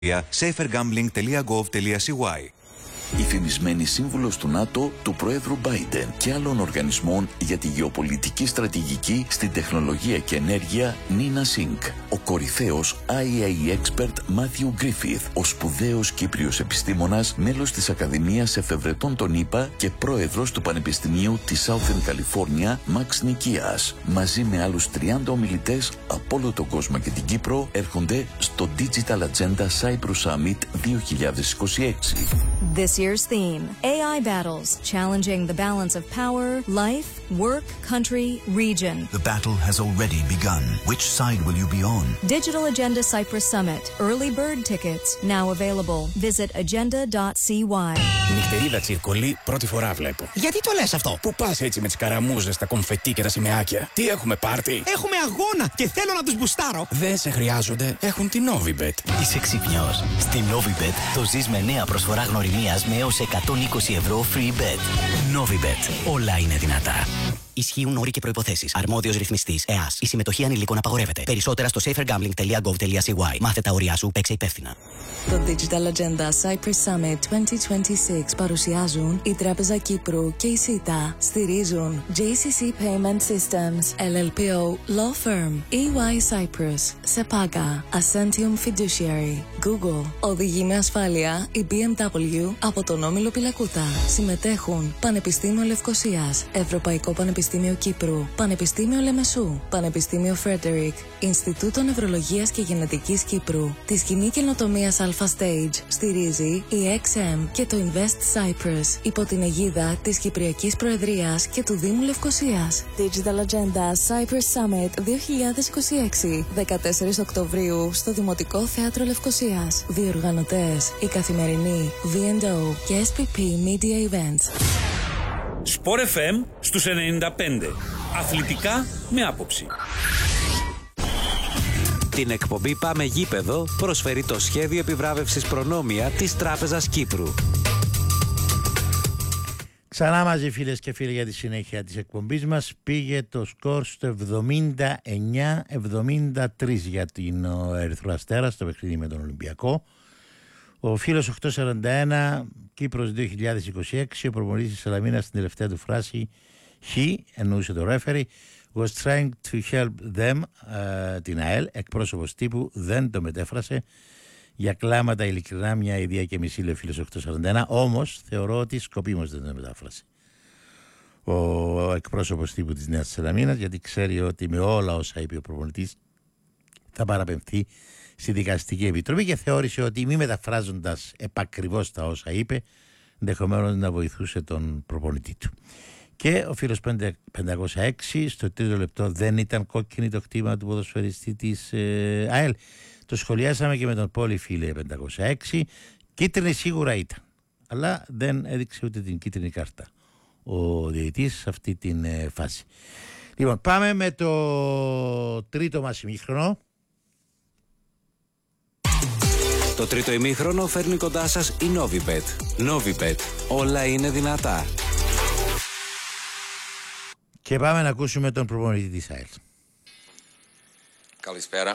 safergambling.gov.cy. Η φημισμένη σύμβουλος του ΝΑΤΟ, του Προέδρου Biden και άλλων οργανισμών για τη γεωπολιτική στρατηγική στην τεχνολογία και ενέργεια Νίνα Σινκ. Ο κορυφαίος IAEA expert Μάθιου Γκρίφιθ, ο σπουδαίος Κύπριος επιστήμονας, μέλος της Ακαδημίας Εφευρετών των ΗΠΑ και πρόεδρος του Πανεπιστημίου της Southern California, Μαξ Νικίας. Μαζί με άλλους 30 ομιλητές από όλο τον κόσμο και την Κύπρο έρχονται στο Digital Agenda Cyprus Summit 2026. This year's theme, AI battles, challenging the balance of power, life, work, country, region. The battle has already begun. Which side will you be on? Digital Agenda Cyprus Summit. Early bird tickets now available. Visit agenda.cy. Νυχτερίδα τσιρκολί, πρώτη φορά βλέπω. Γιατί το λες αυτό? Πού πας έτσι με τις καραμούζες, τα κομφετί και τα σημαίακια? Τι έχουμε πάρτι? Έχουμε αγώνα και θέλω να τους μπουστάρω. Δεν σε χρειάζονται, έχουν την Novibet. Είσαι ξυπνιός. Στη Novibet το ζεις με νέα προσφορά γνωριμίας με έως 120 ευρώ free bet. Novibet. Όλα είναι δυνατά. Ισχύουν όροι και προϋποθέσεις. Αρμόδιος ρυθμιστής ΕΑΣ. Η συμμετοχή ανηλίκων απαγορεύεται. Περισσότερα στο safergambling.gov.cy. Μάθε τα όρια σου, παίξε υπεύθυνα. Το Digital Agenda Cyprus Summit 2026 παρουσιάζουν η Τράπεζα Κύπρου και η ΣΥΤΑ. Στηρίζουν JCC Payment Systems, LLPO Law Firm, EY Cyprus, SEPAGA, Ascentium Fiduciary, Google. Οδηγεί με ασφάλεια η BMW από τον Όμιλο Πιλακούτα. Συμμετέχουν Πανεπιστήμιο Λευκωσίας, Ευρωπαϊκό Πανεπιστήμιο Κύπρου, Πανεπιστήμιο Λεμεσού, Πανεπιστήμιο Φρέντερικ, Ινστιτούτο Νευρολογίας και Γενετικής Κύπρου. Τη σκηνή καινοτομίας Alpha Stage στηρίζει η XM και το Invest Cyprus υπό την αιγίδα της Κυπριακής Προεδρίας και του Δήμου Λευκωσίας. Digital Agenda Cyprus Summit 2026, 14 Οκτωβρίου στο Δημοτικό Θέατρο Λευκωσίας. Διοργανωτές η Καθημερινή, V&O και SPP Media Events. Sport FM στους 95. Αθλητικά με άποψη. Την εκπομπή Πάμε Γήπεδο προσφέρει το σχέδιο επιβράβευσης Προνόμια της Τράπεζας Κύπρου. Ξανά μαζί φίλες και φίλοι για τη συνέχεια της εκπομπής μας. Πήγε το σκορ στο 79-73 για την Ερυθρό Αστέρα στο παιχνίδι με τον Ολυμπιακό. Ο φίλος 841, Κύπρος 2026, ο προπονητής της Σαλαμίνας στην τελευταία του φράση «He», εννοούσε το ρέφερι, «was trying to help them», την ΑΕΛ, εκπρόσωπος τύπου, δεν το μετέφρασε. Για κλάματα ειλικρινά μια ιδέα και μισή, λέει ο φίλος 841, όμως θεωρώ ότι σκοπίμως δεν το μετάφρασε ο εκπρόσωπος τύπου της Νέας Σαλαμίνας, γιατί ξέρει ότι με όλα όσα είπε ο προπονητής θα παραπεμφθεί στη δικαστική επιτροπή και θεώρησε ότι μη μεταφράζοντας επακριβώς τα όσα είπε ενδεχομένως να βοηθούσε τον προπονητή του. Και ο φίλος 506 στο τρίτο λεπτό δεν ήταν κόκκινη το χτύπημα του ποδοσφαιριστή της ΑΕΛ. Το σχολιάσαμε και με τον Πόλη φίλε 506. Κίτρινη σίγουρα ήταν, αλλά δεν έδειξε ούτε την κίτρινη κάρτα ο διαιτητής σε αυτή την φάση. Λοιπόν, πάμε με το τρίτο μας ημίχρονο. Το τρίτο ημίχρονο φέρνει κοντά σας η Novibet. Novibet. Όλα είναι δυνατά. Και πάμε να ακούσουμε τον προπονητή της ΑΕΛ. Καλησπέρα.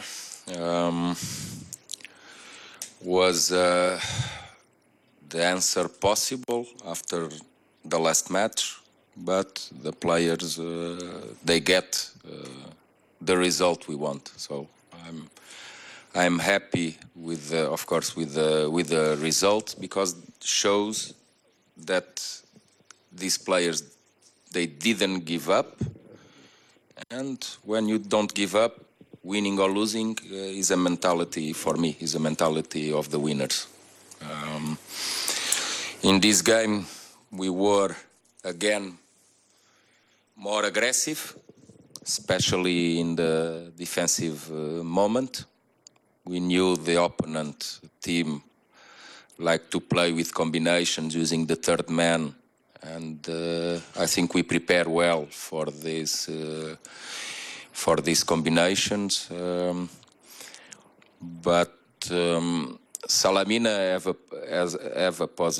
Was the answer possible after the last match? But the players, they get the result we want. So I'm happy with, of course, with the result, because it shows that these players, they didn't give up. And when you don't give up, winning or losing is a mentality, for me, is a mentality of the winners. In this game, we were, again, more aggressive, especially in the defensive moment. We knew the opponent team liked to play with combinations using the third man, and I think we prepared well for these combinations. But Salamina have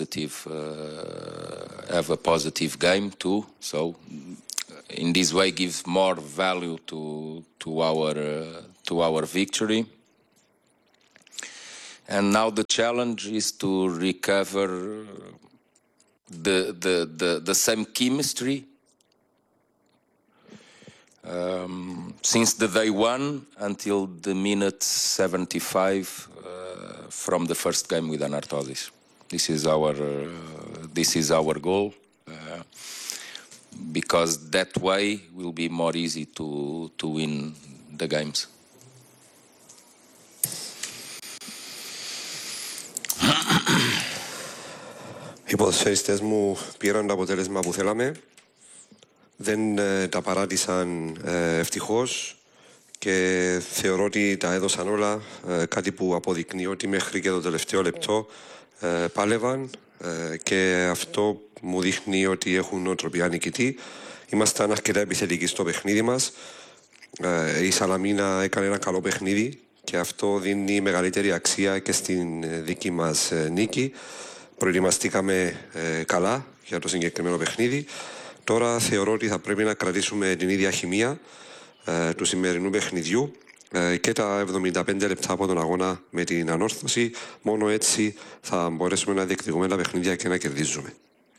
a positive game too. So in this way, gives more value to our victory. And now the challenge is to recover the same chemistry since the day one until the minute 75 from the first game with Anartosis. This is our goal, because that way will be more easy to win the games. Οι ποδοσφαιριστές μου πήραν το αποτέλεσμα που θέλαμε, δεν τα παράτησαν ευτυχώς και θεωρώ ότι τα έδωσαν όλα, κάτι που αποδεικνύει ότι μέχρι και το τελευταίο λεπτό πάλευαν και αυτό μου δείχνει ότι έχουν νοοτροπία νικητή. Ήμασταν αρκετά επιθετικοί στο παιχνίδι μας. Η Σαλαμίνα έκανε ένα καλό παιχνίδι και αυτό δίνει μεγαλύτερη αξία και στην δική μας νίκη. Προετοιμαστήκαμε καλά για το συγκεκριμένο παιχνίδι. Τώρα θεωρώ ότι θα πρέπει να κρατήσουμε την ίδια χημεία του σημερινού παιχνιδιού και τα 75 λεπτά από τον αγώνα με την Ανόρθωση. Μόνο έτσι θα μπορέσουμε να διεκδικούμε τα παιχνίδια και να κερδίζουμε.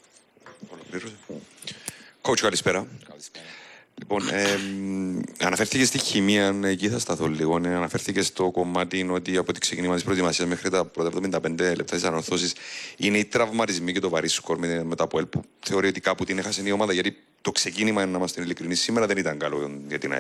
Coach, καλησπέρα. Λοιπόν, αναφέρθηκε στη χημεία, εκεί θα σταθώ λίγο. Αναφέρθηκε στο κομμάτι ότι από το ξεκίνημα της προετοιμασίας μέχρι τα πρώτα 75 λεπτά της Ανορθώσης είναι οι τραυματισμοί και το βαρύ σκορ με τα ΑΠΟΕΛ που θεωρεί ότι κάπου την έχασε η ομάδα, γιατί το ξεκίνημα, να είμαστε ειλικρινεί, σήμερα δεν ήταν καλό για την ΑΕΛ.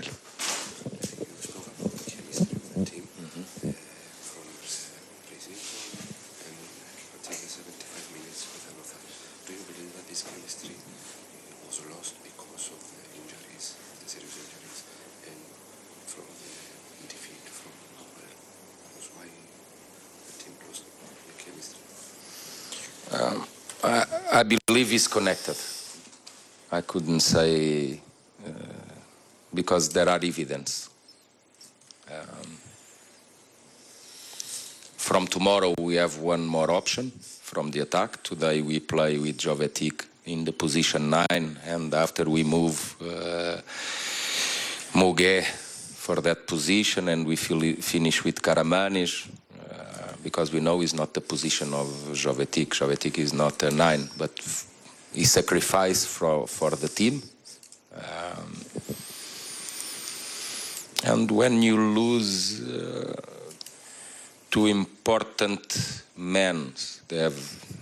I believe it's connected. I couldn't say because there are evidence. From tomorrow we have one more option from the attack. Today we play with Jovetic in the position 9, and after we move Mugué for that position, and we finish with Karamanis. Because we know it's not the position of Jovetic. Jovetic is not a 9, but he sacrificed for the team. And when you lose two important men, they have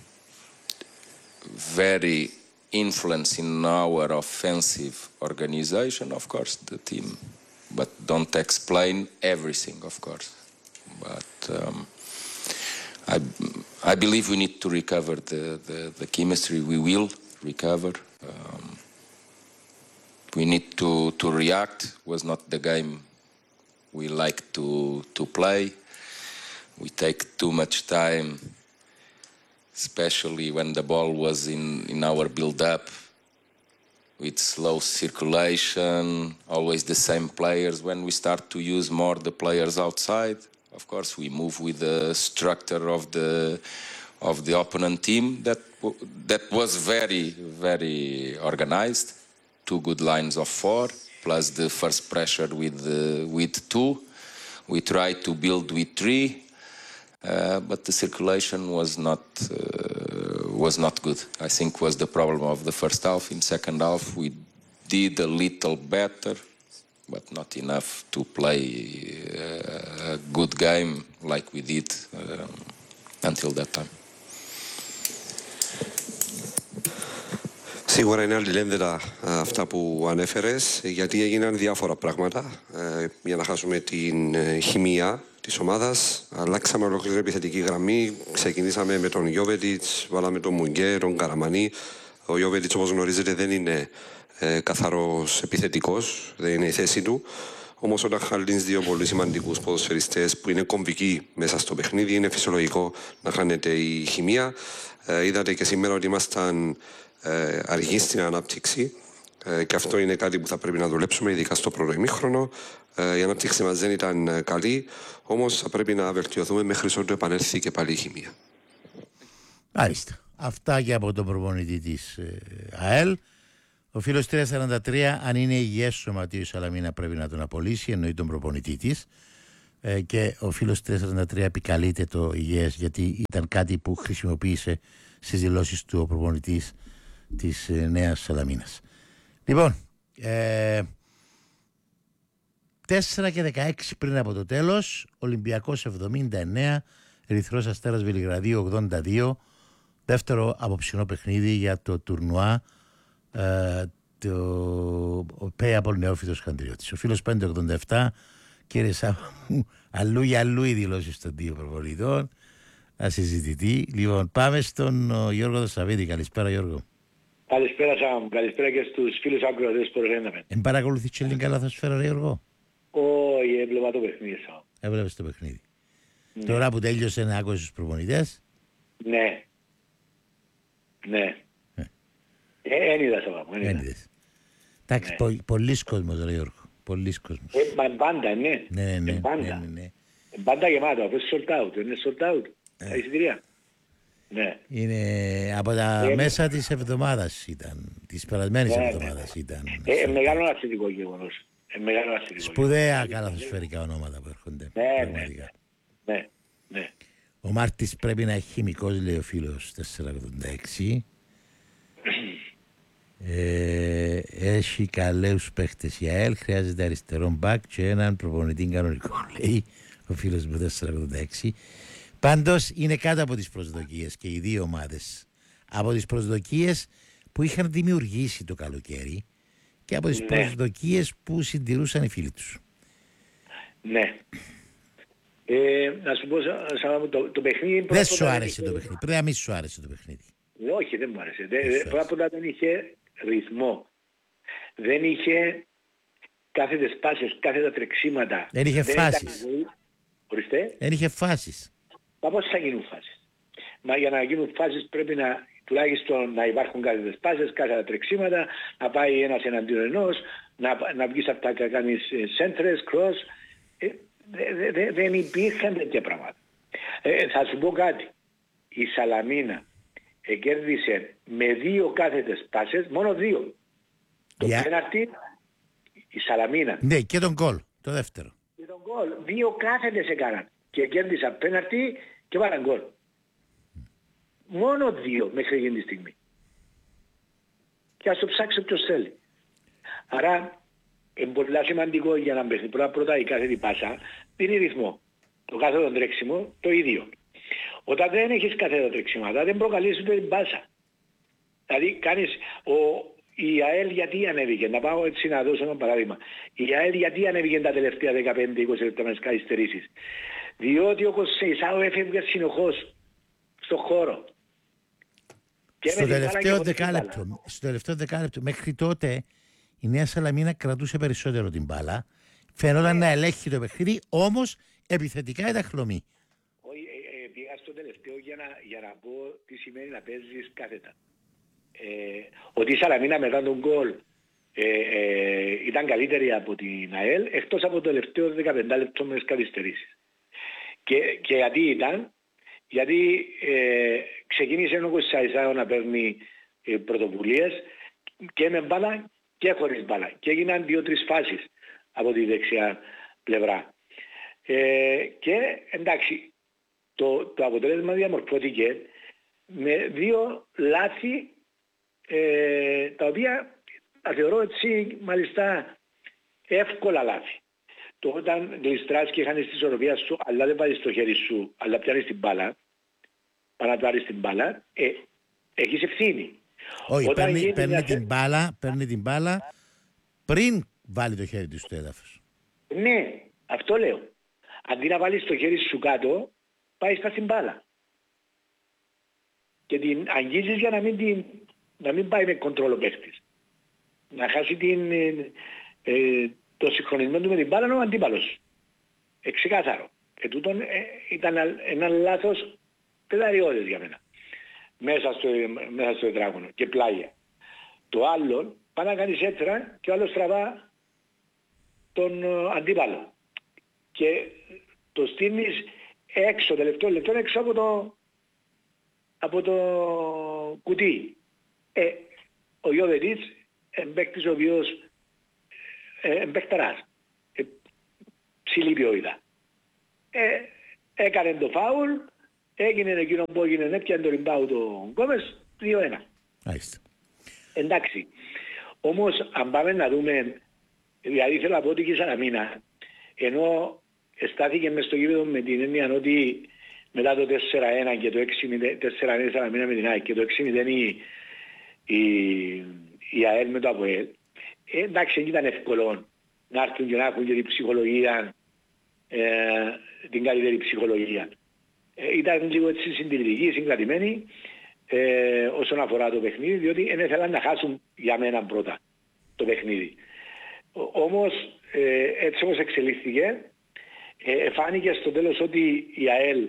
very influence in our offensive organization, of course, the team, but don't explain everything, of course. But I believe we need to recover the chemistry. We will recover. We need to react. It was not the game we like to play. We take too much time, especially when the ball was in our build-up, with slow circulation, always the same players. When we start to use more the players outside, of course, we move with the structure of the opponent team that was very, very organized. 2 good lines of 4, plus the first pressure with 2. We tried to build with 3, but the circulation was not good. I think was the problem of the first half. In second half, we did a little better, but not enough to play a good game like we did until that time. Σίγουρα είναι αλληλένδετα αυτά που ανέφερες, γιατί έγιναν διάφορα πράγματα για να χάσουμε την χημεία της ομάδας. Αλλάξαμε ολόκληρη επιθετική γραμμή, ξεκινήσαμε με τον Γιόβετιτς, βάλαμε τον Μουγκέ, τον Καραμανί. Ο Γιόβετιτς, όπως γνωρίζετε, δεν είναι καθαρός επιθετικός, δεν είναι η θέση του. Όμως όταν χαλείς δύο πολύ σημαντικούς ποδοσφαιριστές που είναι κομβικοί μέσα στο παιχνίδι, είναι φυσιολογικό να χάνεται η χημεία. Είδατε και σήμερα ότι ήμασταν αργοί στην ανάπτυξη και αυτό είναι κάτι που θα πρέπει να δουλέψουμε, ειδικά στο πρώτο ημίχρονο. Η ανάπτυξη μας δεν ήταν καλή, όμως θα πρέπει να βελτιωθούμε μέχρι ότου επανέλθει και πάλι η χημεία. Μάλιστα. Αυτά και από τον προπονητή της ΑΕΛ. Ο φίλος 343, αν είναι υγιές σωματείο η Σαλαμίνα πρέπει να τον απολύσει, εννοεί τον προπονητή της. και ο φίλος 443 επικαλείται το υγιές, γιατί ήταν κάτι που χρησιμοποίησε στις δηλώσεις του ο προπονητής της Νέας Σαλαμίνας. Λοιπόν, 4 και 16 πριν από το τέλος, Ολυμπιακός 79, Ερυθρός Αστέρας Βελιγραδίου 82, δεύτερο απόψινό παιχνίδι για το τουρνουά, το Payable Νεόφυτος Χαντριώτης. Ο φίλος 587, κύριε Σάβα μου, αλλού για αλλού οι δηλώσεις των δύο προπονητών, ασυζητητή. Λοιπόν, πάμε στον Γιώργο Δοσαβίδη. Καλησπέρα, Γιώργο. Καλησπέρα Σάβα μου, καλησπέρα και στους φίλους ακροατές που ρεγέναμε. Παρακολουθείς και ελληνικά λαθόσφαιρα, Γιώργο? Όχι, έβλεπα το παιχνίδι Σάβα. Έβλεπες το παιχνίδι. Τώρα που τέλειωσε να άκουσες τους προπονητές. Ναι. Εν είδα Σάβα μου, εν είδα. Εντάξει, πολλής κόσμος ρε Γιώργο, πολλής κόσμος. Μα πάντα, ναι. Ναι. Πάντα γεμάτο, από sold out, είναι sold out, τα εισιτηρία. Ναι. Είναι από τα μέσα της εβδομάδας ήταν, της περασμένης εβδομάδας ήταν. Μεγάλο αθλητικό γεγονός. Σπουδαία καλαθοσφαιρικά ονόματα που έρχονται. Ναι. Ο Μάρτης πρέπει να έχει χημικός, λέει ο φίλος 486. Έχει καλούς παίχτες η ΑΕΛ, χρειάζεται αριστερό μπακ και έναν προπονητή κανονικό, λέει ο φίλος μου 486. Πάντως είναι κάτω από τις προσδοκίες και οι δύο ομάδες, από τις προσδοκίες που είχαν δημιουργήσει το καλοκαίρι και από τις προσδοκίες που συντηρούσαν οι φίλοι τους. Ναι. Να σου πω, το παιχνίδι... Δεν σου άρεσε το παιχνίδι, πρέπει να μην σου άρεσε το παιχνίδι. Όχι, δεν μου άρεσε. Πρώτα απ' όλα δεν είχε ρυθμό. Δεν είχε κάθετες πάσες, κάθετα τρεξίματα. Δεν είχε φάσεις. Ορίστε. Δεν είχε φάσεις. Μα πώς θα γίνουν φάσεις? Μα για να γίνουν φάσεις πρέπει να τουλάχιστον να υπάρχουν κάθετες πάσες, κάθετα τρεξίματα, να πάει ένας εναντίον ενός, να βγεις από τα και κάνεις σέντρες, κρός. Δεν υπήρχαν τέτοια πράγματα. Θα σου πω κάτι. Η Σαλαμίνα κέρδισε με 2 κάθετες πάσες, μόνο 2. Το πέναρτι, η Σαλαμίνα. Ναι, και τον γκολ, το δεύτερο. Και τον γκολ, 2 κάθετες έκαναν. Και κέρδισα πέναρτι και βάλαν γκολ. Μόνο 2 μέχρι εκείνη τη στιγμή. Και ας το ψάξει όποιος θέλει. Άρα, είναι πολύ σημαντικό για να μπαίνει πρώτα η κάθετη πάσα, δίνει ρυθμό. Το κάθετο τρέξιμο, το ίδιο. Όταν δεν έχεις κάθετα τρεξίματα, δεν προκαλείς ούτε την πάσα. Δηλαδή κάνεις, η ΑΕΛ γιατί ανέβηκε, να πάω έτσι να δώσω ένα παράδειγμα. Η ΑΕΛ γιατί ανέβηκε τα τελευταία 15-20 λεπτά με τις καθυστερήσεις? Διότι ο Κοσσεϊσάου έφευγε συνεχώς στον χώρο. Στο τελευταίο δεκάλεπτο, μέχρι τότε η Νέα Σαλαμίνα κρατούσε περισσότερο την μπάλα. Φαινόταν να ελέγχει το παιχνίδι, όμως επιθετικά ήταν χλωμή. Πήγα στο τελευταίο για να πω τι σημαίνει να παίζεις κάθετα. Ότι η Σαλαμίνα μετά τον γκολ ήταν καλύτερη από την ΑΕΛ, εκτός από το τελευταίο 15 λεπτό με τις καθυστερήσεις. Και γιατί ήταν? Γιατί ξεκίνησε ο Κοσσαϊσάου να παίρνει πρωτοβουλίες και με μπάλα και χωρίς μπάλα. Και έγιναν 2-3 φάσεις από τη δεξιά πλευρά. Και εντάξει, το αποτέλεσμα διαμορφώθηκε με 2 λάθη, τα οποία τα θεωρώ έτσι μάλιστα εύκολα λάθη. Το όταν γλιστράς και χάνεις τη ισορροπία σου, αλλά δεν βάζεις το χέρι σου, αλλά πιάνεις την μπάλα, παρά να πάρεις την μπάλα, έχεις ευθύνη. Όχι, παίρνει την μπάλα πριν βάλει το χέρι του στο έδαφος. Ναι, αυτό λέω. Αντί να βάλεις το χέρι σου κάτω, πάει στην μπάλα. Και την αγγίζεις για να μην πάει με κοντρόλ ο παίχτης. Να χάσει το συγχρονισμό του με την μπάλα ο αντίπαλος. Ξεκάθαρο. Και τούτον ήταν ένα λάθος πεδαριώδες για μένα. Μέσα στο τετράγωνο και πλάγια. Το άλλο, πάει να κάνεις έτρα και ο άλλος τραβά τον αντίπαλο. Και το στείλεις έξω, τελευταίο λεπτό, έξω από το κουτί. Ο Ιωβετής εμπαίκτης ο οποίος εμπαίκταρας. Ψηλή ποιότητα. έκανε το φάουλ, έγινε εκείνο που έγινε, έπιανε το ριμπάου το Γκόμες, 2-1. Άιστα. Εντάξει. Όμως αν πάμε να δούμε, δηλαδή θέλω να πω ότι και η Σαλαμίνα, ενώ στάθηκε μες στο γήπεδο με την έννοια ότι μετά το 4-1 και το 6-0, 4-1 η Σαλαμίνα με την ΑΕΚ και το 6-0 η ΑΕΛ με το ΑΠΟΕΛ, εντάξει δεν ήταν εύκολο να έρθουν και να έχουν και την ψυχολογία, την καλύτερη ψυχολογία. Ήταν λίγο έτσι συντηρητικοί, συγκρατημένοι όσον αφορά το παιχνίδι, διότι δεν ήθελαν να χάσουν για μένα πρώτα το παιχνίδι. Όμως έτσι όπως εξελίχθηκε, φάνηκε στο τέλος ότι η ΑΕΛ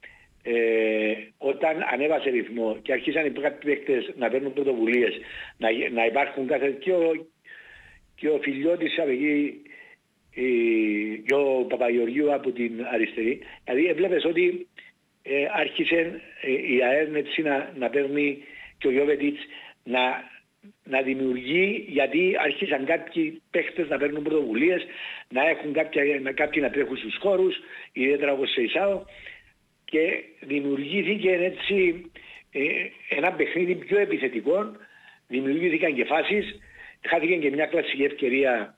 όταν ανέβασε ρυθμό και αρχίσαν οι παίκτες να παίρνουν πρωτοβουλίες, να υπάρχουν κάθε και ο Φιλιώτης από εκεί και ο Παπαγεωργίου από την αριστερή, δηλαδή έβλεπες ότι άρχισε η ΑΕΛ έτσι να παίρνει και ο Γιώβετιτς να δημιουργεί, γιατί άρχισαν κάποιοι παίχτες να παίρνουν πρωτοβουλίες, να έχουν κάποιοι να τρέχουν στους χώρους, ιδιαίτερα όπως σε Ισάο, και δημιουργήθηκε έτσι ένα παιχνίδι πιο επιθετικό, δημιουργήθηκαν και φάσεις, χάθηκε και μια κλασική ευκαιρία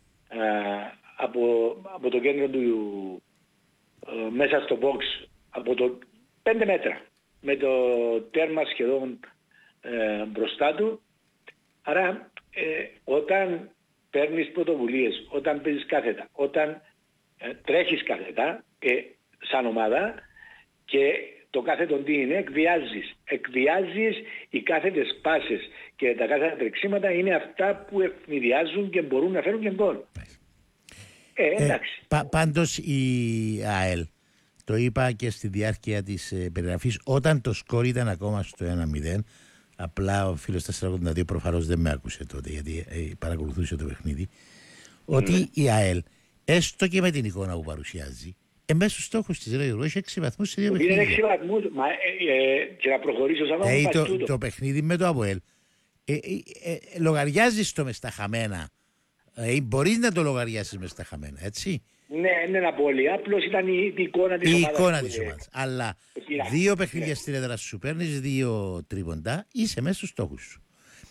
από το κέντρο του μέσα στο box από το 5 μέτρα με το τέρμα σχεδόν μπροστά του. Άρα όταν παίρνεις πρωτοβουλίες, όταν παίζεις κάθετα, όταν τρέχεις κάθετα σαν ομάδα, και το κάθετο τι είναι, εκβιάζεις οι κάθετες πάσες και τα κάθετα τρεξίματα είναι αυτά που ευνηδιάζουν και μπορούν να φέρουν και γκολ. Εντάξει. Πάντως η ΑΕΛ, το είπα και στη διάρκεια της περιγραφής, όταν το σκορ ήταν ακόμα στο 1-0, απλά ο φίλος 482 προφανώς δεν με άκουσε τότε γιατί παρακολουθούσε το παιχνίδι, ότι η ΑΕΛ, έστω και με την εικόνα που παρουσιάζει, μέσα στους στόχους της Ρέιρου έχει 6 βαθμούς σε 2 παιχνίδια. Είναι 6 βαθμούς, και να προχωρήσω σαν το παιχνίδι με το ΑΠΟΕΛ λογαριάζεις το μες στα χαμένα, μπορείς να το λογαριάσεις μες στα χαμένα, έτσι. Ναι, είναι ένα πολύ απλώς ήταν η εικόνα της ομάδας. Η εικόνα της ομάδας. Αλλά 2 παιχνίδια στην έδρα σου παίρνεις 2 τρίποντα, είσαι μέσα στους στόχους σου.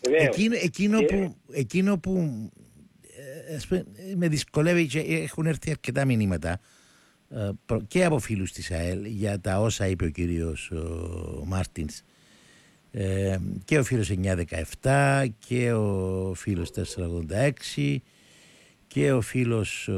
Εκείνο που με δυσκολεύει και έχουν έρθει αρκετά μηνύματα και από φίλους της ΑΕΛ για τα όσα είπε ο κύριος Μάρτινς, και ο φίλος 917 και ο φίλος 486 και ο φίλος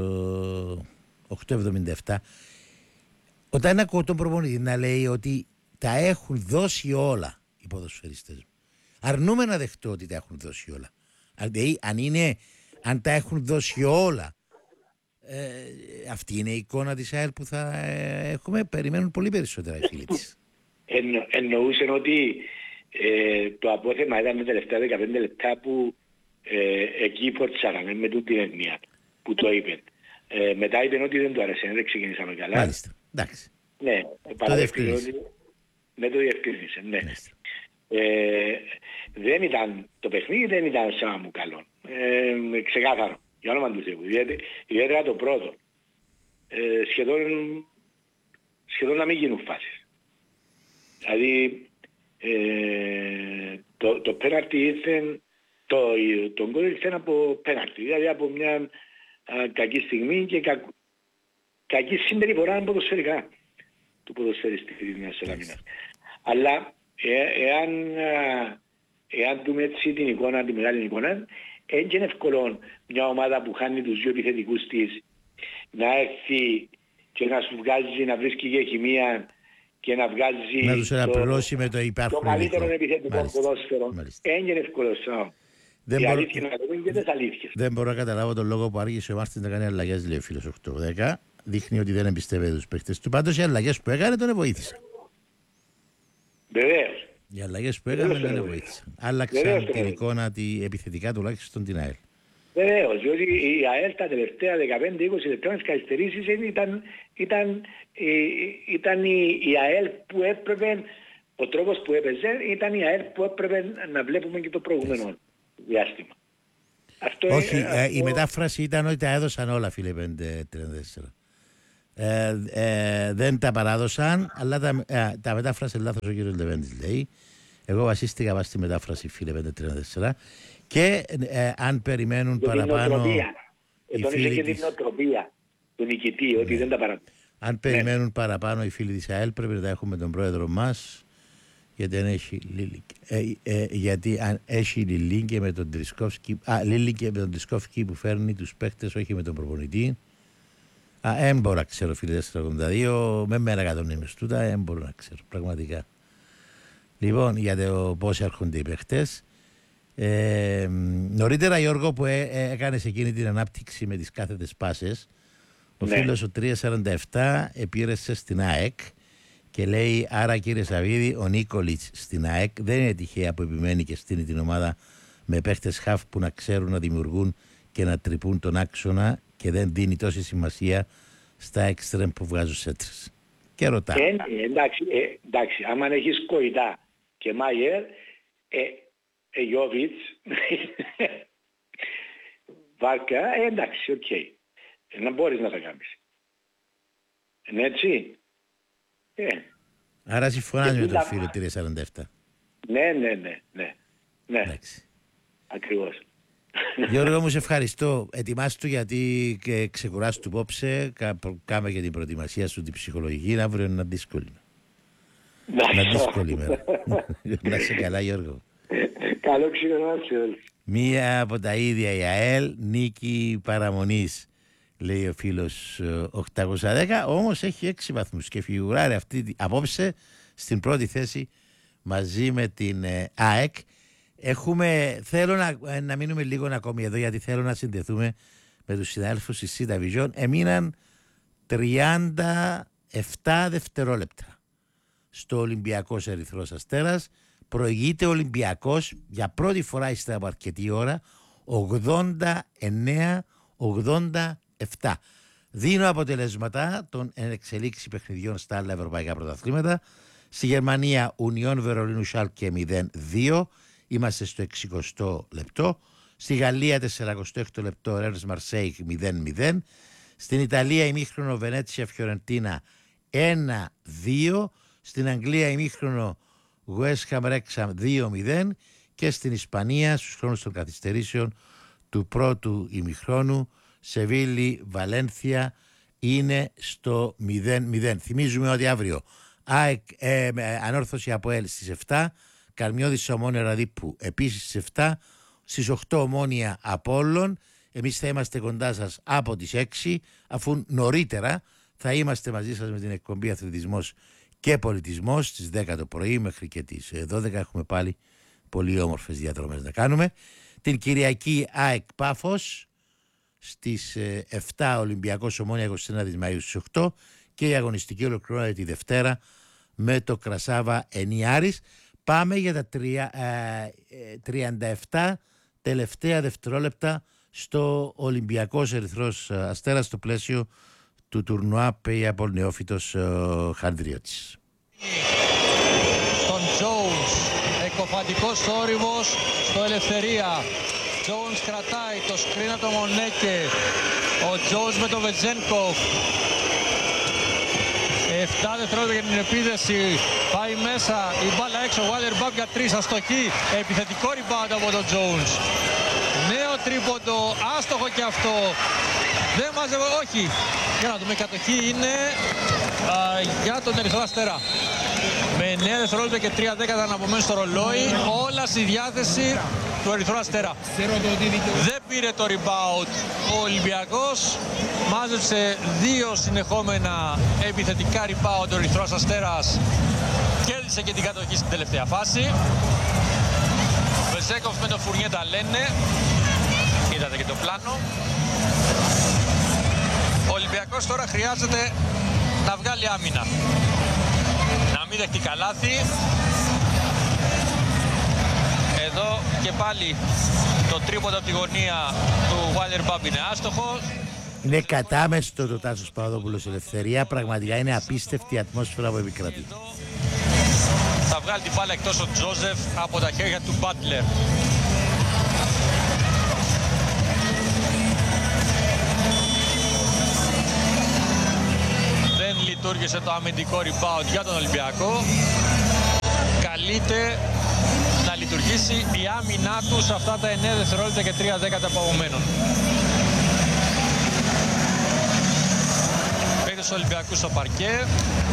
877. Όταν ακούω τον προπονητή να λέει ότι τα έχουν δώσει όλα οι ποδοσφαιριστές μου, αρνούμε να δεχτώ ότι τα έχουν δώσει όλα. Αν τα έχουν δώσει όλα, αυτή είναι η εικόνα της ΑΕΛ που θα έχουμε. Περιμένουν πολύ περισσότερα οι φίλοι της. Εννοούσαν ότι το απόθεμα ήταν τα τελευταία 15 λεπτά που εκεί φορτσάραμε με τούτη την έννοια που το είπαν. Μετά είπαν ότι δεν του άρεσε, δεν ξεκινήσαμε καλά. Μάλιστα, εντάξει. Ναι, το διευκρίνησε. Ναι, το διευκρίνησε, ναι. Δεν ήταν, το παιχνίδι δεν ήταν σαν μου καλό. Ξεκάθαρο, για όνομα του Θεού. Ιδιαίτερα το πρώτο. Σχεδόν να μην γίνουν φάσεις. Δηλαδή, το πέναρτι ήρθε, τον γκολ ήρθε από πέναρτι. Δηλαδή από μια κακή στιγμή και κακή συμπεριφορά ποδοσφαιρικά του ποδοσφαιριστή της Νέας Σαλαμίνας. Αλλά εάν δούμε έτσι την εικόνα, τη μεγάλη εικόνα, είναι εύκολο μια ομάδα που χάνει τους 2 επιθετικούς της να έρθει και να σου βγάζει, να βρίσκει και χημεία και να βγάζει να τους αναπληρώσει με το υπάρχον το καλύτερο επιθετικό ποδόσφαιρο. Είναι εύκολο. Δεν μπορώ να καταλάβω τον λόγο που άργησε ο Μάρτινς να κάνει αλλαγές, λέει ο φίλος 810. Δείχνει ότι δεν εμπιστεύεται τους παίκτες του. Πάντως οι αλλαγές που έκανε τον βοήθησαν. Βεβαίως. Οι αλλαγές που έκανε δεν βοήθησαν. Άλλαξαν την εικόνα επιθετικά τουλάχιστον την ΑΕΛ. Βεβαίως, διότι η ΑΕΛ τα τελευταία 15-20 λεπτά της καθυστερήσεις ήταν η ΑΕΛ που έπρεπε, ο τρόπος που έπαιζε ήταν η ΑΕΛ που έπρεπε να βλέπουμε και το προηγούμενο διάστημα. Όχι, η μετάφραση ήταν ότι τα έδωσαν όλα, φίλε 534. Δεν τα παράδοσαν, αλλά τα μετάφρασε λάθος ο κύριος Λεβέντης, λέει. Εγώ βασίστηκα βάσει στη μετάφραση, φίλε 534. Και αν περιμένουν παραπάνω. Τον είχε και την νοοτροπία του νικητή, ότι δεν τα παράδοσαν. Αν περιμένουν παραπάνω οι φίλοι της ΑΕΛ, πρέπει να τα έχουμε τον πρόεδρο μας. Γιατί αν έχει Λίλινγκε με τον Τρισκόφσκι που φέρνει τους παίχτες, όχι με τον προπονητή. Μπορώ να ξέρω, φίλε 482, με μέρα κατονίμες τούτα, μπορώ να ξέρω, πραγματικά. Λοιπόν, για το πώς έρχονται οι παίχτες. Νωρίτερα, Γιώργο, που έκανες εκείνη την ανάπτυξη με τις κάθετες πάσες, ο φίλος ο 347 επήρεσε στην ΑΕΚ και λέει, άρα κύριε Σαββίδη, ο Νίκολιτς στην ΑΕΚ δεν είναι τυχαία που επιμένει και στείνει την ομάδα με παίχτες χαφ που να ξέρουν να δημιουργούν και να τρυπούν τον άξονα και δεν δίνει τόση σημασία στα εξτρέμ που βγάζουν σέτρες. Και ρωτάω. Εντάξει, άμα έχεις Κοϊτά και Μάγερ, Γιώβιτς, Βάρκα, εντάξει, οκ. Να μπορείς να τα κάνεις. Είναι έτσι. Άρα συμφωνάς με τον φίλο 347. Ναι. Εντάξει. Ακριβώς. Γιώργο μου, σε ευχαριστώ. Ετοιμάσου γιατί ξεκουράσου του υπόψε. Κάμε και την προετοιμασία σου την ψυχολογική. Αύριο είναι δύσκολη. Δύσκολη μέρα. Να είσαι καλά, Γιώργο. Καλό ξημεράκι όλοι. Μία από τα ίδια η ΑΕΛ, νίκη παραμονής, λέει ο φίλος 810, όμως έχει 6 βαθμούς και φιγουράρει αυτή απόψε στην πρώτη θέση μαζί με την ΑΕΚ. Θέλω να μείνουμε λίγο ακόμη εδώ, γιατί θέλω να συνδεθούμε με τους συνάδελφους της ΣΥΤΑ Vision. Έμειναν 37 δευτερόλεπτα στο Ολυμπιακός Ερυθρός Αστέρας. Προηγείται ο Ολυμπιακός για πρώτη φορά ύστερα από αρκετή ώρα, 89-87. Δίνω αποτελέσματα των εξελίξη παιχνιδιών στα άλλα ευρωπαϊκά πρωταθλήματα. Στη Γερμανία, Ουνιόν Βερολίνου Σάλκε 0-2. Είμαστε στο 60ο λεπτό. Στη Γαλλία 46ο λεπτό, Ρένς Μαρσέικ 0-0. Στην Ιταλία ημίχρονο Βενέτσια Φιωρεντίνα 1-2. Στην Αγγλία ημίχρονο West Ham Wrexham 2-0. Και στην Ισπανία στους χρόνους των καθυστερήσεων του πρώτου ημιχρόνου Σεβίλη Βαλένθια είναι στο 0-0. Θυμίζουμε ότι αύριο Ανόρθωση ΑΠΟΕΛ στις 7, Καρμιώδης Ομόνια Ραδίππου επίσης στις 7, στις 8 Ομόνια Απόλλων. Εμείς θα είμαστε κοντά σας από τις 6, αφού νωρίτερα θα είμαστε μαζί σας με την εκπομπή Αθλητισμός και Πολιτισμός στις 10 το πρωί μέχρι και τις 12. Έχουμε πάλι πολύ όμορφες διαδρομές να κάνουμε. Την Κυριακή ΑΕΚ Πάφος στις 7, Ολυμπιακός Ομόνια 21 Μαΐου στις 8 και η αγωνιστική ολοκληρώνεται τη Δευτέρα με το Κρασάβα Ενιάρης. Πάμε για τα 37 τελευταία δευτερόλεπτα στο Ολυμπιακός Ερυθρός Αστέρας στο πλαίσιο του τουρνουά ΠΕΙ από νεόφυτος Χανδριώτης. Τον Jones, εκοφαντικός θόρυβος στο Ελευθερία. Jones κρατάει το σκρίνα το Μονέκε. Ο Jones με τον Βετζένκοφ. 7 δευτερόλεπτα για την επίδεση. Πάει μέσα. Η μπάλα έξω. Waller Bab για 3. Αστοχή. Επιθετικό rebound από τον Jones. Νέο τρίποντο. Άστοχο και αυτό. Δεν μαζεύω. Όχι. Για να δούμε. Η κατοχή είναι για τον Ερυθρό Αστέρα. Με 9 δευτερόλεπτα και 3 δέκατα να απομένουν στο ρολόι. Όλα στη διάθεση του Ερυθρού Αστέρα. Δεν πήρε το rebound ο Ολυμπιακός. Μάζεψε 2 συνεχόμενα επιθετικά rebound ο Ερυθρός Αστέρας. Κέρδισε και την κατοχή στην τελευταία φάση. Βεζέκοφ με το Φουρνιέ τα λένε. Είδατε και το πλάνο. Ο Ολυμπιακός τώρα χρειάζεται να βγάλει άμυνα. Να μην δεχτεί καλάθι. Εδώ και πάλι το τρίποντο από τη γωνία του Waller Bab είναι άστοχο. Είναι κατάμεστο το Τάσος Παπαδόπουλος Ελευθερία. Πραγματικά είναι απίστευτη η ατμόσφαιρα που επικρατεί. Θα βγάλει την μπάλα εκτός ο Τζόζεφ από τα χέρια του Μπάτλερ. λειτουργήσε το αμυντικό rebound για τον Ολυμπιακό. Καλείται να λειτουργήσει η άμυνά του σε αυτά τα 9 δευτερόλεπτα και 3 δέκατα που απομένουν. Παίκτες Ολυμπιακού στο παρκέ.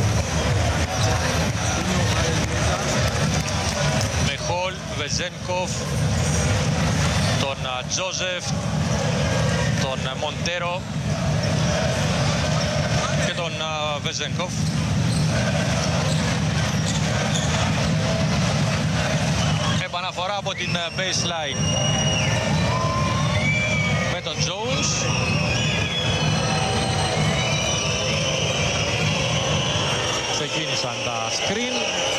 Με Χολ, Βεζένκοφ, τον Τζόζεφ, τον Μοντέρο και τον Βεζένκοφ. Επαναφορά από την baseline με τον Jones. Ξεκίνησαν τα screen.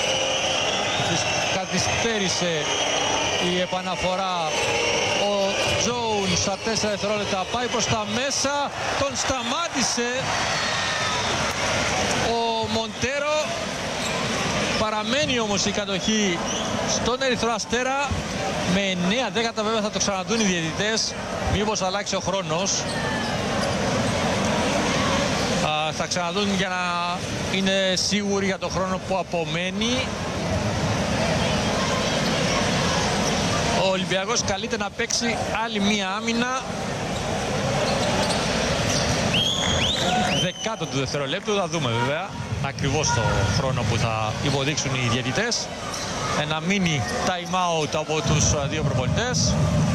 Καθυστέρησε η επαναφορά. Ο Jones στα 4 δευτερόλεπτα πάει προς τα μέσα. Τον σταμάτησε ο Μοντέρο. Παραμένει όμως η κατοχή στον Ερυθρό Αστέρα. Με 9 δέκατα βέβαια θα το ξαναδούν οι διαιτητές. Μήπως αλλάξει ο χρόνος. Θα ξαναδούν για να είναι σίγουροι για το χρόνο που απομένει. Ο Ολυμπιακός καλείται να παίξει άλλη μία άμυνα. Δεκάτο του δευτερολέπτου, θα δούμε βέβαια ακριβώς το χρόνο που θα υποδείξουν οι διαιτητές. Ένα mini time out από τους δύο προπονητές.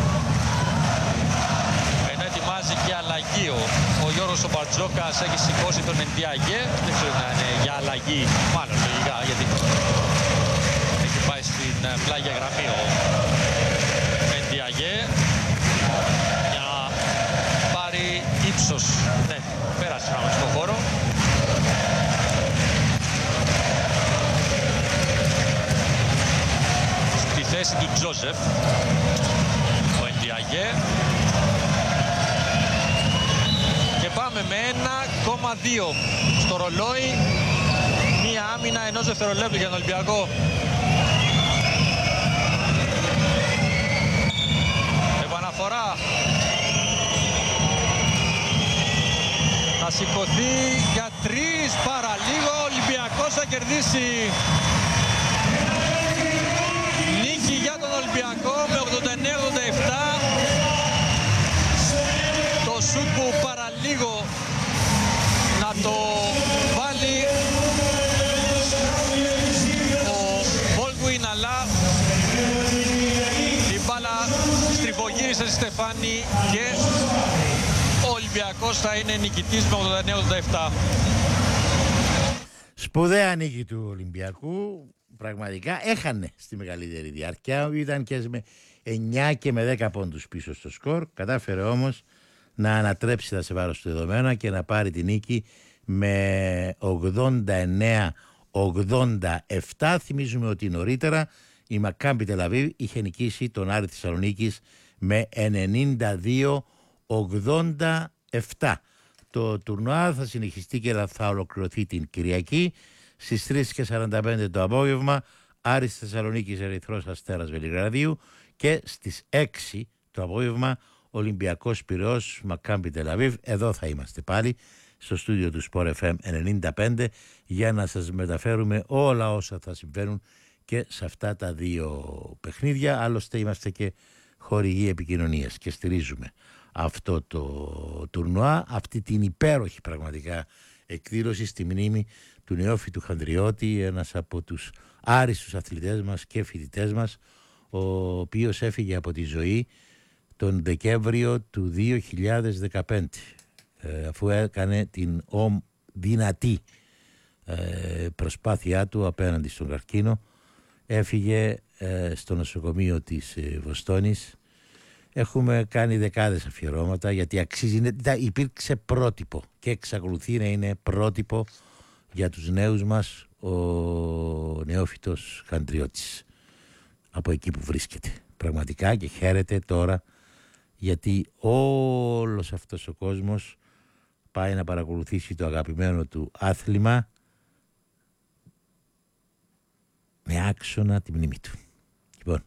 Ενώ ετοιμάζει και αλλαγή ο Γιώργος ο Μπαρτζόκας, έχει σηκώσει τον Εντιαγέ. Δεν ξέρω να είναι για αλλαγή, μάλλον λογικά, γιατί έχει πάει στην πλάγια γραμμή ο Εντιαγέ για να πάρει ύψος. Ναι, πέρασε να στον χώρο. Στη θέση του Τζόζεφ ο Εντιαγέ. Και πάμε με 1,2 στο ρολόι. Μία άμυνα ενός δευτερολέπτου για τον Ολυμπιακό. Επαναφορά. Θα σηκωθεί για 3 παραλίγο. Ο Ολυμπιακός θα κερδίσει. Νίκη για τον Ολυμπιακό με 89-87. Το σουτ που παραλίγο να το βάλει ο Baldwin, αλλά η μπάλα στριφογύρισε στη στεφάνι και ο Ολυμπιακός θα είναι νικητής με 89-87. Σπουδαία νίκη του Ολυμπιακού. Πραγματικά έχανε στη μεγαλύτερη διάρκεια. Ήταν και με 9 και με 10 πόντους πίσω στο σκορ. Κατάφερε όμως να ανατρέψει τα σε βάρος του δεδομένα και να πάρει τη νίκη με 89-87. Θυμίζουμε ότι νωρίτερα η Μακάμπι Τελαβίβ είχε νικήσει τον Άρη Θεσσαλονίκης με 92-87. Το τουρνουά θα συνεχιστεί και θα ολοκληρωθεί την Κυριακή στις 3:45 το απόγευμα. Άρης Θεσσαλονίκης Ερυθρός Αστέρας Βελιγραδίου και στις 6 το απόγευμα Ολυμπιακός Πειραιώς Μακάμπι Τελαβίβ. Εδώ θα είμαστε πάλι στο στούντιο του Sport FM 95 για να σας μεταφέρουμε όλα όσα θα συμβαίνουν και σε αυτά τα δύο παιχνίδια. Άλλωστε είμαστε και χορηγοί επικοινωνίας και στηρίζουμε αυτό το τουρνουά, αυτή την υπέροχη πραγματικά εκδήλωση στη μνήμη του Νεόφυτου Χανδριώτη, ένας από τους άριστους αθλητές μας και φοιτητές μας, ο οποίος έφυγε από τη ζωή τον Δεκέμβριο του 2015 αφού έκανε την δυνατή προσπάθειά του απέναντι στον καρκίνο. Έφυγε στο νοσοκομείο της Βοστόνης. Έχουμε κάνει δεκάδες αφιερώματα γιατί αξίζει, υπήρξε πρότυπο και εξακολουθεί να είναι πρότυπο για τους νέους μας ο Νεόφυτος Χανδριώτης από εκεί που βρίσκεται πραγματικά, και χαίρεται τώρα γιατί όλος αυτός ο κόσμος πάει να παρακολουθήσει το αγαπημένο του άθλημα με άξονα τη μνήμη του. Λοιπόν,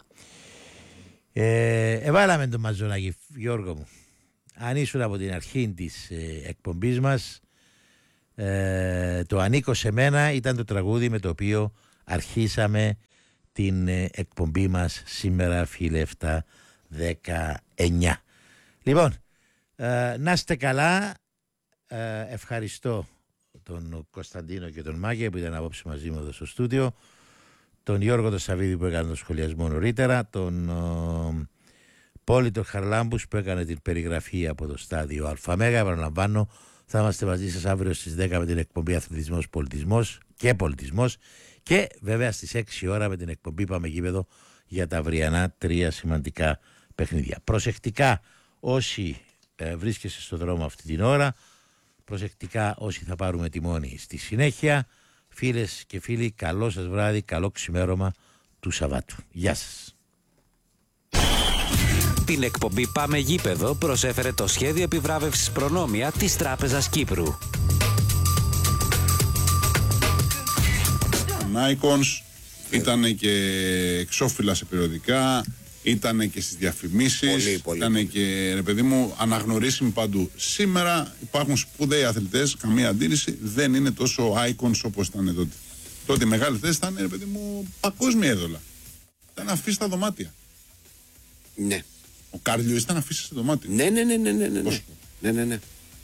εβάλαμε τον Μαζονάκη, Γιώργο μου. Αν ήσουν από την αρχή της εκπομπής μας, Το «Ανήκω σε μένα» ήταν το τραγούδι με το οποίο αρχίσαμε την εκπομπή μας σήμερα, φίλε 7-19. Λοιπόν, να είστε καλά. Ευχαριστώ τον Κωνσταντίνο και τον Μάγε που ήταν απόψε μαζί μου εδώ στο στούντιο, τον Γιώργο τον Σαββίδη που έκανε τον σχολιασμό νωρίτερα, τον Πόλη τον Χαρλάμπους που έκανε την περιγραφή από το στάδιο ΑΜΕΓΑ. Επαναλαμβάνω, θα είμαστε μαζί σας αύριο στις 10 με την εκπομπή Αθλητισμός, Πολιτισμός και Πολιτισμός και βέβαια στις 6 ώρα με την εκπομπή Πάμε Γήπεδο για τα αυριανά 3 σημαντικά παιχνίδια. Προσεκτικά όσοι βρίσκεστε στον δρόμο αυτή την ώρα, προσεκτικά όσοι θα πάρουμε τιμόνι στη συνέχεια. Φίλες και φίλοι, καλό σας βράδυ, καλό ξημέρωμα του Σαββάτου. Γεια σας. Την εκπομπή Πάμε Γήπεδο προσέφερε το σχέδιο επιβράβευσης προνόμια της Τράπεζας Κύπρου. Icons ήταν και εξώφυλλα σε περιοδικά, ήταν και στις διαφημίσεις, ήταν και, ρε παιδί μου, αναγνωρίσιμοι παντού. Σήμερα υπάρχουν σπουδαίοι αθλητές, καμία αντίρρηση, δεν είναι τόσο icons όπως ήταν τότε. Τότε οι μεγάλοι αθλητές ήταν, ρε παιδί μου, παγκόσμια έδωλα. Ήταν αφήσει στα δωμάτια. Ναι. Ο Κάρλιος ήταν αφήσει στα δωμάτια. Ναι.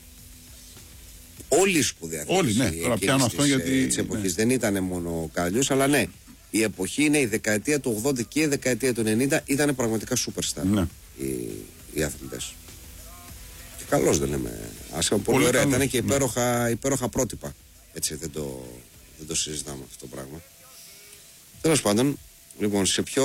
Όλοι οι σπουδαίοι. Όλοι, ναι. Τώρα πιάνω αυτό γιατί. Της εποχής δεν ήταν μόνο ο Κάρλιος, αλλά ναι. Η εποχή είναι η δεκαετία του 80 και η δεκαετία του 90 ήταν πραγματικά superstar. Ναι. Οι αθλητές. Και καλώς δεν λέμε. Πολύ ωραία. Ήταν και υπέροχα πρότυπα. Έτσι δεν το συζητάμε αυτό το πράγμα. Τέλος πάντων, λοιπόν, σε πιο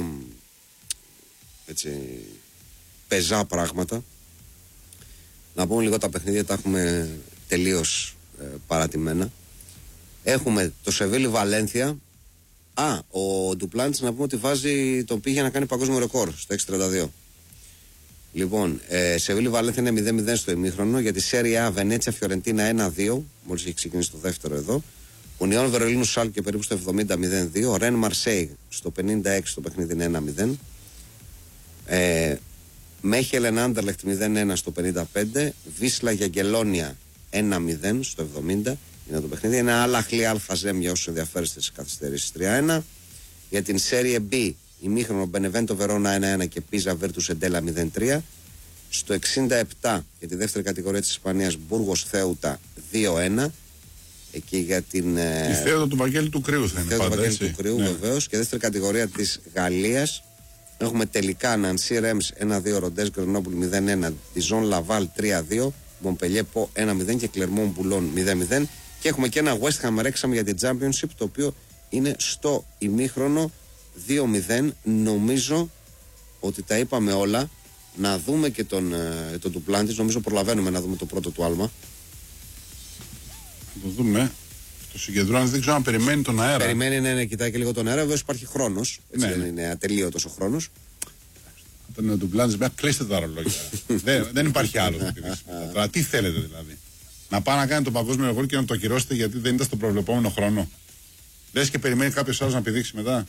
έτσι πεζά πράγματα, να πούμε λίγο τα παιχνίδια, τα έχουμε τελείως παρατημένα. Έχουμε το Σεβίλη Βαλένθια. Ο Ντουπλάντς να πούμε ότι τον πήγε να κάνει παγκόσμιο ρεκόρ στο 6.32. Λοιπόν, Σεβίλη Βαλένθια είναι 0-0 στο ημίχρονο. Για τη Σέρια Βενέτσια Φιωρεντίνα 1-2. Μόλις έχει ξεκινήσει το δεύτερο εδώ. Ουνιόν Βερολίνου Σάλκε περίπου στο 70-0-2. Ρεν Μαρσέι στο 56 το παιχνίδι είναι 1-0. Μέχελεν Άντερλεχτ 0-1 στο 55. Βίσλα Γιαγκελόνια 1-0 στο 70. Είναι το παιχνίδι. Ένα Αλαχλή Αλχαζέμ για όσους ενδιαφέρεστε στις καθυστερήσεις 3-1. Για την Σέρια B ημίχρονο Μπενεβέντο Βερόνα 1-1 και Πίζα Βέρτους Εντέλα 0-3. Στο 67 για τη δεύτερη κατηγορία της Ισπανίας Μπούργος Θέουτα 2-1. Εκεί για την. Η Θέουτα του Βαγγέλη του Κρύου θα είναι πάντα. Του Κρύου, ναι. Βεβαίως. Και δεύτερη κατηγορία της Γαλλίας. Έχουμε τελικά Νανσί Ρέμς 1-2, Ροντές Γκρενόπουλ 0-1, Διζόν Λαβάλ 3-2, Μομπελιέ Πο 1-0 και Κλερμόν Μπουλόν 0-0. Και έχουμε και ένα West Ham Wrexham για την Championship, το οποίο είναι στο ημίχρονο 2-0. Νομίζω ότι τα είπαμε όλα. Να δούμε και τον Ντουπλάντης. Νομίζω προλαβαίνουμε να δούμε το πρώτο του άλμα. Θα το δούμε. Το συγκεντρώνει, δεν ξέρω αν περιμένει τον αέρα. Περιμένει, ναι, κοιτάει και λίγο τον αέρα. Βέβαια υπάρχει χρόνος. Έτσι δεν είναι ατελείωτος ο χρόνος. Όταν είναι ο Ντουπλάντης, κλείστε τα ρολόγια. δεν υπάρχει άλλο. Τώρα τι θέλετε δηλαδή. Να πάει να κάνει το παγκόσμιο ρεκόρ και να το ακυρώσετε γιατί δεν ήταν στο προβλεπόμενο χρόνο. Λες και περιμένει κάποιος άλλος να πηδήξει μετά.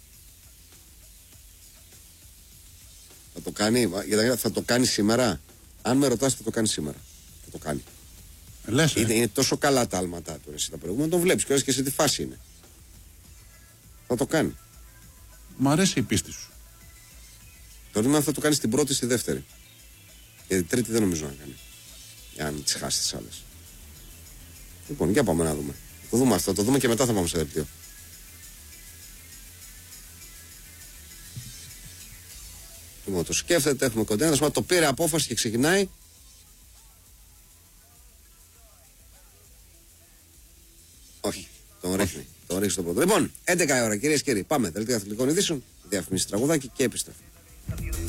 Θα το κάνει, θα το κάνει σήμερα. Αν με ρωτάς, θα το κάνει σήμερα. Θα το κάνει. Είναι τόσο καλά τα άλματά του. Εσύ τα προηγούμενα τον βλέπεις και σε τι φάση είναι. Θα το κάνει. Μ' αρέσει η πίστη σου. Το ρήμα θα το κάνει στην πρώτη, στη δεύτερη. Γιατί τρίτη δεν νομίζω να κάνει. Αν τις χάσει τις άλλες. Λοιπόν, για πάμε να δούμε. Το δούμε αυτό, το δούμε και μετά θα πάμε σε δελτίο. Λοιπόν, το σκέφτεται, έχουμε κοντένα. Το πήρε απόφαση και ξεκινάει. Όχι, τον ρίχνει. Τον ρίχνει στο πρώτο. Λοιπόν, 11 ώρα κυρίες και κύριοι. Πάμε. Δελτίο αθλητικών ειδήσεων. Διαφημίσεις, τραγουδάκι και επιστρέφουμε.